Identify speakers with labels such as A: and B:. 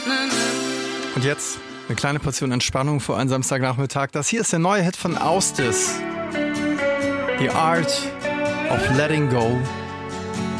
A: Und jetzt eine kleine Portion Entspannung vor einem Samstagnachmittag. Das hier ist der neue Hit von Austis. The Art of Letting Go.